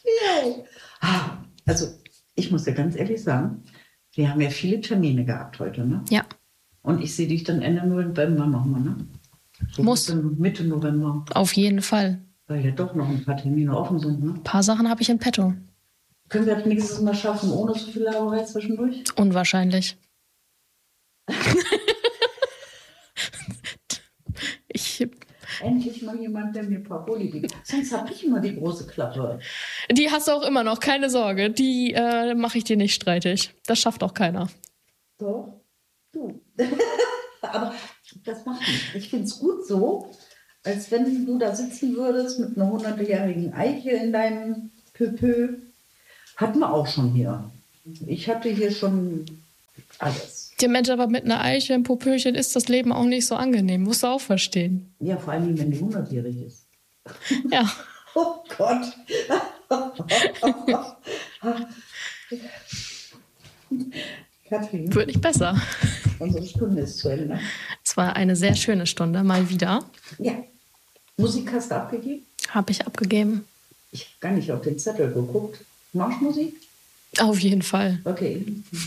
Ja. Also, ich muss ja ganz ehrlich sagen, wir haben ja viele Termine gehabt heute, ne? Ja. Und ich sehe dich dann Ende November nochmal, ne? So Muss. Mitte November. Auf jeden Fall. Weil ja doch noch ein paar Termine offen sind, ne? Ein paar Sachen habe ich in petto. Können wir das nächstes Mal schaffen, ohne so viel Laberei zwischendurch? Unwahrscheinlich. Endlich mal jemand, der mir Paroli gibt. Sonst habe ich immer die große Klappe. Die hast du auch immer noch, keine Sorge. Die mache ich dir nicht streitig. Das schafft auch keiner. Doch, du. Aber das macht nichts. Ich finde es gut so, als wenn du da sitzen würdest mit einer 100-jährigen Eiche in deinem Pöpö. Hatten wir auch schon hier. Ich hatte hier schon alles. Der Mensch, aber mit einer Eiche im Popöchen ist das Leben auch nicht so angenehm. Musst du auch verstehen. Ja, vor allem, wenn die 100-jährig ist. Ja. Oh Gott. Katrin. Wird nicht besser. Unsere Stunde ist zu Ende. Es war eine sehr schöne Stunde, mal wieder. Ja. Musik hast du abgegeben? Habe ich abgegeben. Ich habe gar nicht auf den Zettel geguckt. Marschmusik? Auf jeden Fall. Okay.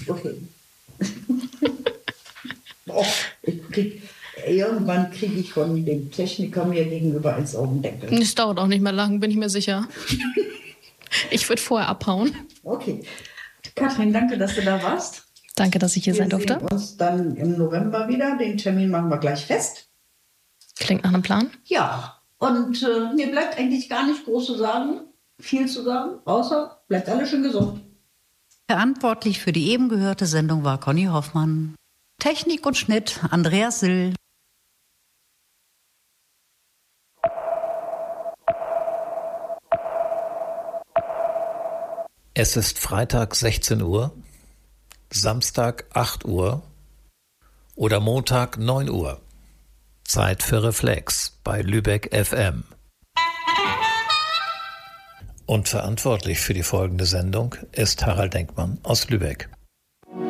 Oh, irgendwann kriege ich von dem Techniker mir gegenüber eins auf den Deckel. Es dauert auch nicht mehr lang, bin ich mir sicher. Ich würde vorher abhauen. Okay. Katrin, danke, dass du da warst. Danke, dass ich hier sein durfte. Wir sehen uns dann im November wieder. Den Termin machen wir gleich fest. Klingt nach einem Plan. Ja, und mir bleibt eigentlich gar nicht viel zu sagen, außer bleibt alle schön gesund. Verantwortlich für die eben gehörte Sendung war Conny Hoffmann. Technik und Schnitt Andreas Sill. Es ist Freitag 16 Uhr, Samstag 8 Uhr oder Montag 9 Uhr. Zeit für Reflex bei Lübeck FM. Und verantwortlich für die folgende Sendung ist Harald Denkmann aus Lübeck.